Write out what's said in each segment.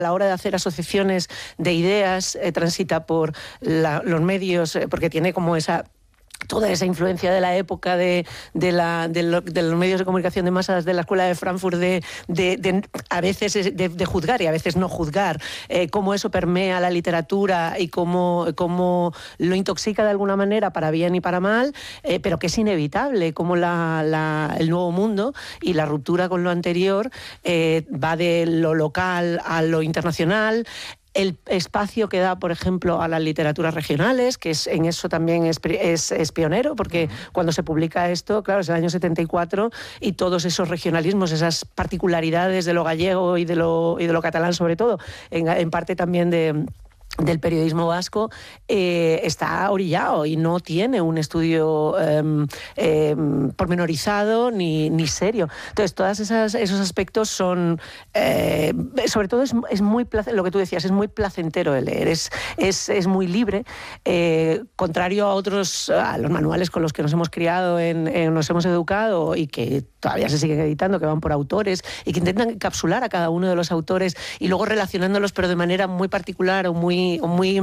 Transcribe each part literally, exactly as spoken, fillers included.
A la hora de hacer asociaciones de ideas, eh, transita por la, los medios, eh, porque tiene como esa... toda esa influencia de la época de, de, la, de, lo, de los medios de comunicación de masas de la Escuela de Frankfurt, de, de, de a veces de, de juzgar y a veces no juzgar, eh, cómo eso permea la literatura y cómo, cómo lo intoxica de alguna manera para bien y para mal, eh, pero que es inevitable, cómo la, la, el nuevo mundo y la ruptura con lo anterior eh, va de lo local a lo internacional. El espacio que da, por ejemplo, a las literaturas regionales, que es, en eso también es, es, es pionero, porque uh-huh. cuando se publica esto, claro, es el año setenta y cuatro, y todos esos regionalismos, esas particularidades de lo gallego y de lo, y de lo catalán, sobre todo, en, en parte también de... del periodismo vasco, eh, está orillado y no tiene un estudio eh, eh, pormenorizado ni, ni serio. Entonces, todos esos aspectos son, eh, sobre todo es, es muy, lo que tú decías, es muy placentero de leer, es, es, es muy libre, eh, contrario a otros, a los manuales con los que nos hemos criado, en, en, nos hemos educado y que todavía se siguen editando, que van por autores y que intentan encapsular a cada uno de los autores y luego relacionándolos, pero de manera muy particular o muy muy,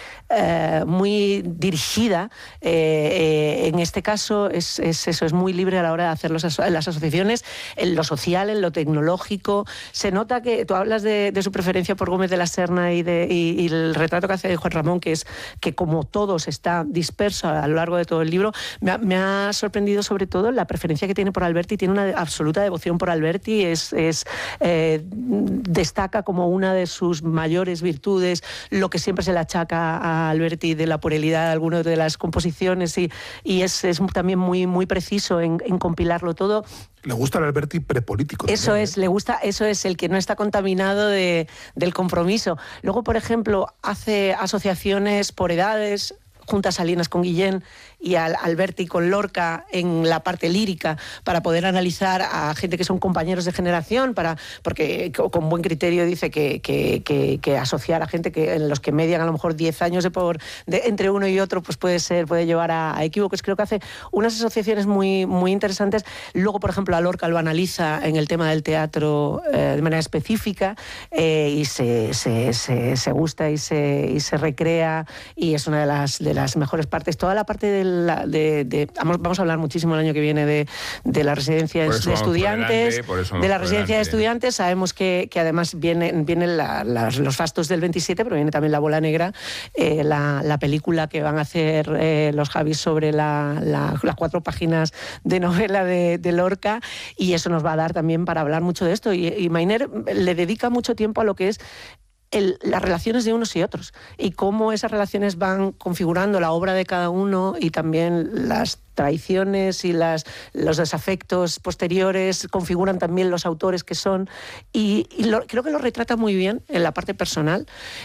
eh, muy dirigida. Eh, eh, en este caso es, es eso, es muy libre a la hora de hacer los, las asociaciones, en lo social, en lo tecnológico. Se nota que tú hablas de, de su preferencia por Gómez de la Serna y, de, y, y el retrato que hace de Juan Ramón, que es que como todos está disperso a lo largo de todo el libro. Me ha, me ha sorprendido sobre todo la preferencia que tiene por Alberti, tiene una absoluta devoción por Alberti, es, es, eh, destaca como una de sus mayores virtudes lo que siempre se le achaca a Alberti de la puerilidad de algunas de las composiciones y, y es, es también muy, muy preciso en, en compilarlo todo. Le gusta el Alberti prepolítico. Eso también, es, ¿eh? le gusta, eso es el que no está contaminado de, del compromiso. Luego, por ejemplo, hace asociaciones por edades, junta Salinas con Guillén y al Alberti con Lorca en la parte lírica para poder analizar a gente que son compañeros de generación, para porque con buen criterio dice que, que, que, que asociar a gente que en los que median a lo mejor diez años de por de, entre uno y otro pues puede ser puede llevar a, a equívocos. Creo que hace unas asociaciones muy, muy interesantes. Luego, por ejemplo, a Lorca lo analiza en el tema del teatro eh, de manera específica eh, y se, se, se, se gusta y se, y se recrea y es una de las, de las mejores partes. Toda la parte del La, de, de, vamos a hablar muchísimo el año que viene de, de las residencias de estudiantes, de la residencia de estudiantes. Sabemos que, que además vienen viene la, las, los fastos del veintisiete, pero viene también La Bola Negra, eh, la, la película que van a hacer eh, los Javis sobre la, la, las cuatro páginas de novela de, de Lorca, y eso nos va a dar también para hablar mucho de esto. Y, y Mainer le dedica mucho tiempo a lo que es El, las relaciones de unos y otros y cómo esas relaciones van configurando la obra de cada uno y también las traiciones y las, los desafectos posteriores configuran también los autores que son y, y lo, creo que lo retrata muy bien en la parte personal.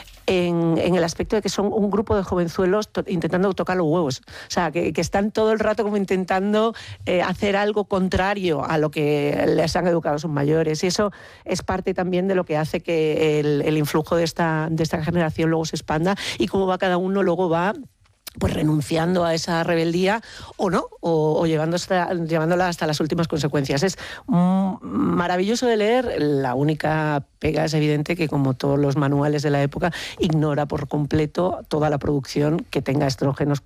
En, en el aspecto de que son un grupo de jovenzuelos to- intentando tocar los huevos, o sea, que, que están todo el rato como intentando eh, hacer algo contrario a lo que les han educado sus mayores, y eso es parte también de lo que hace que el, el influjo de esta, de esta generación luego se expanda y cómo va cada uno luego va pues renunciando a esa rebeldía o no, o, o llevando hasta, llevándola hasta las últimas consecuencias. Es mm, maravilloso de leer. La única pega es evidente que, como todos los manuales de la época, ignora por completo toda la producción que tenga estrógenos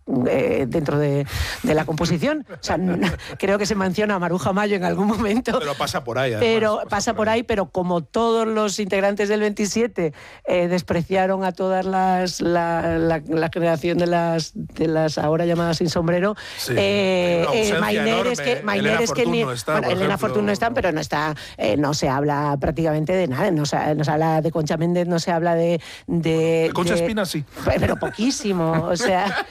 Eh, dentro de, de la composición. O sea, no, creo que se menciona a Maruja Mayo en algún momento. Pero pasa por ahí. Además, pero pasa, pasa por ahí, pero como todos los integrantes del veintisiete eh, despreciaron a todas las la, la, la generación de las de las ahora llamadas sin sombrero, sí, eh, eh, Mainer es que Mainer es que ni, no está, bueno, Elena Fortún no está, pero no está, eh, no se habla prácticamente de nada. No se, no se habla de Concha Méndez, no se habla de de, de Concha de, Espina sí, pero poquísimo. O sea,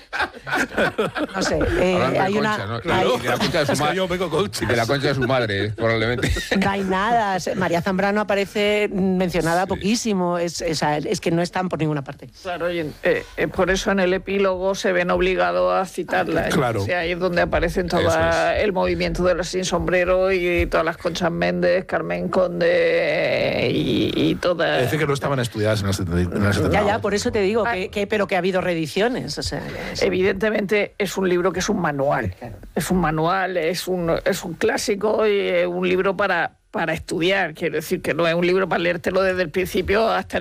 no sé, eh, hay Concha, una... ¿no? Claro, Hay, de la concha de su madre. yo vengo Concha. De la concha de su madre, probablemente. No hay nada. María Zambrano aparece mencionada Sí. poquísimo. Es, es, es que no están por ninguna parte. Claro, y, eh, eh, por eso en el epílogo se ven obligados a citarla. Claro. O sea, ahí es donde aparecen todo es. el movimiento de los sin sombrero y todas las Conchas Méndez, Carmen Conde y, y todas. Dice que no estaban estudiadas en el setenta y nueve. Ya, ya, por eso te digo, que, que, pero que ha habido reediciones. O sea, es... Evidentemente es un libro que es un manual. Es un manual, es un, es un clásico y es un libro para, para estudiar. Quiero decir que no es un libro para leértelo desde el principio hasta el